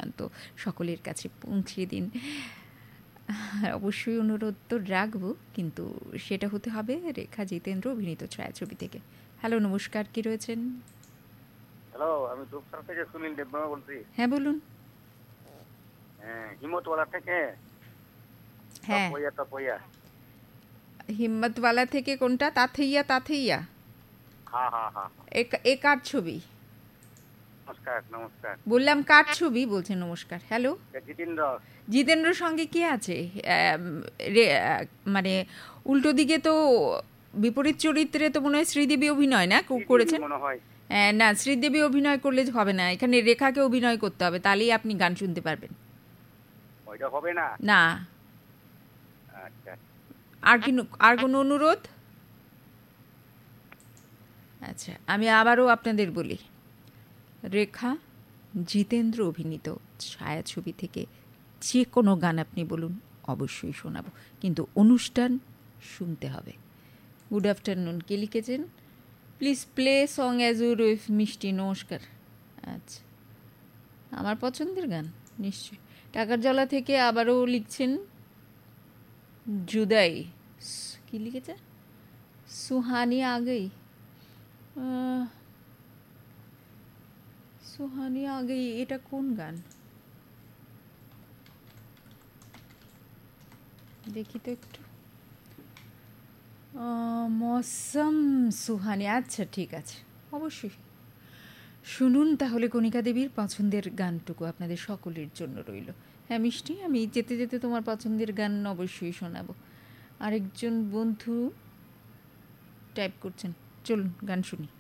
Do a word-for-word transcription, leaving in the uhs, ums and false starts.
সম্মান তো সকলের কাছে পৌঁছে দিন। অবশ্যই অনুরোধ তো রাখবো, কিন্তু সেটা হতে হবে রেখা জিতেন্দ্র অভিনীত ছায়াছবি থেকে। হ্যালো, নমস্কার, কি রয়েছেন? হ্যালো, আমি দুপসার থেকে সুনীল দেববর্মা বলছি। হ্যাঁ, বলুন। হ্যাঁ, হিম্মতওয়ালা থেকে। হ্যাঁ, তপইয়া তপইয়া। হিম্মতওয়ালা থেকে কোনটা? তাথইয়া তাথইয়া? হ্যাঁ হ্যাঁ হ্যাঁ। এ কার ছবি? নমস্কার নমস্কার। বললাম কার ছবি? বলছেন নমস্কার। হ্যালো, জিতেন্দ্র। জিতেন্দ্রর সঙ্গে কি আছে? মানে উল্টো দিকে তো বিপরীত চরিত্রে তো মনে হয় শ্রীদেবী অভিনয় না করেছেন? মনে হয় না, শ্রীদেবী অভিনয় করলে হবে না, এখানে রেখাকে অভিনয় করতে হবে, তাহলেই আপনি গান শুনতে পারবেন। ওইটা হবে না? না। আচ্ছা। আর কি, আর কোনো অনুরোধ? আচ্ছা, আমি আবারও আপনাদের বলি, রেখা জিতেন্দ্র অভিনীত ছায়াছবি থেকে যে কোনো গান আপনি বলুন, অবশ্যই শোনাবো, কিন্তু অনুষ্ঠান শুনতে হবে। গুড আফটারনুন, কে লিখেছেন? Please play song as your with মিষ্টি। নমস্কার। আচ্ছা, আমার পছন্দের গান নিশ্চয়ই। টাকার জলা থেকে আবারও লিখছেন জুদাই। কি লিখেছে? সুহানি আগেই, সুহানি আগেই, এটা কোন গান দেখি তো একটু। মৌসম সুহানি, আচ্ছা ঠিক আছে, অবশ্যই শুনুন। তাহলে কণিকা দেবীর পছন্দের গানটুকু আপনাদের সকলের জন্য রইল। হ্যাঁ মিষ্টি, আমি যেতে যেতে তোমার পছন্দের গান অবশ্যই শোনাবো। আরেকজন বন্ধু টাইপ করছেন, চলুন গান শুনি।